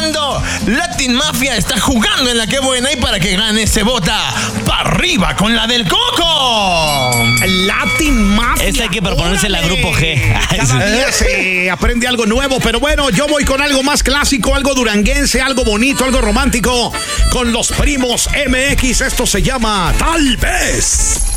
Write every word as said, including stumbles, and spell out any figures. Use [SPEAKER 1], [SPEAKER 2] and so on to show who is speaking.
[SPEAKER 1] jugando. Latin Mafia está jugando en la que buena y para que gane se vota para arriba con la del Coco.
[SPEAKER 2] Latin Mafia.
[SPEAKER 3] Esta hay que proponerse la Grupo G.
[SPEAKER 2] Cada día se aprende algo nuevo, pero bueno, yo voy con algo más clásico, algo duranguense, algo bonito, algo romántico, con los primos M X. Esto se llama Tal Vez.